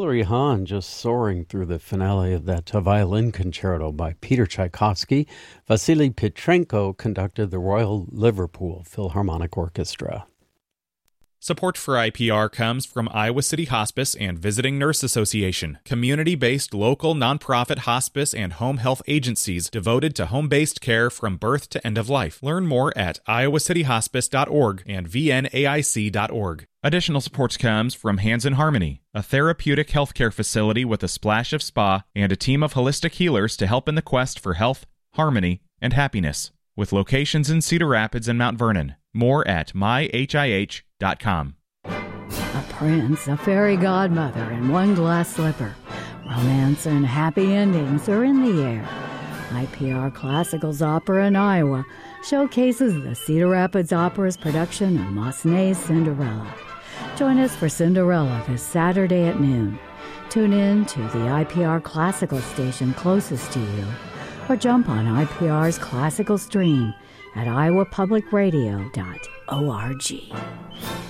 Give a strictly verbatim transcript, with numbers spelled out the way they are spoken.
Hilary Hahn just soaring through the finale of that violin concerto by Peter Tchaikovsky. Vasily Petrenko conducted the Royal Liverpool Philharmonic Orchestra. Support for I P R comes from Iowa City Hospice and Visiting Nurse Association, community-based local nonprofit hospice and home health agencies devoted to home-based care from birth to end of life. Learn more at iowa city hospice dot org and v n a i c dot org. Additional support comes from Hands in Harmony, a therapeutic healthcare facility with a splash of spa and a team of holistic healers to help in the quest for health, harmony, and happiness, with locations in Cedar Rapids and Mount Vernon. More at my h i h dot com. A prince, a fairy godmother, and one glass slipper. Romance and happy endings are in the air. I P R Classicals Opera in Iowa showcases the Cedar Rapids Opera's production of Massenet's Cinderella. Join us for Cinderella this Saturday at noon. Tune in to the I P R Classical station closest to you, or jump on I P R's Classical stream at iowa public radio dot org.